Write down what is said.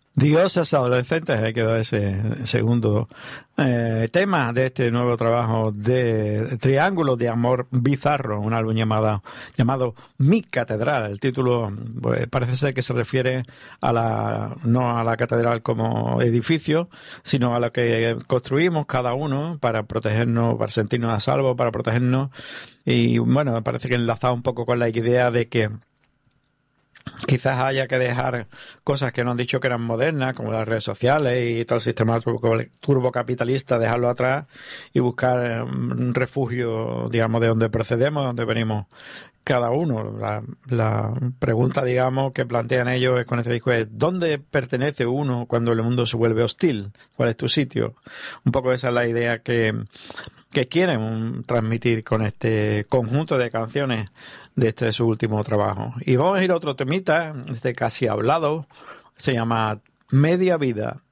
Dioses adolescentes, quedó ese segundo tema de este nuevo trabajo de Triángulo de Amor Bizarro, un álbum llamado Mi Catedral. El título pues, parece ser que se refiere no a la catedral como edificio, sino a lo que construimos cada uno para protegernos, para sentirnos a salvo, para protegernos. Y bueno, me parece que enlazado un poco con la idea de que quizás haya que dejar cosas que nos han dicho que eran modernas, como las redes sociales y todo el sistema turbocapitalista, dejarlo atrás y buscar un refugio, digamos, de donde procedemos, de donde venimos cada uno. La pregunta, digamos, que plantean ellos con este disco es ¿dónde pertenece uno cuando el mundo se vuelve hostil? ¿Cuál es tu sitio? Un poco esa es la idea que quieren transmitir con este conjunto de canciones de este su último trabajo. Y vamos a ir a otro temita, este casi hablado, se llama Media Vida.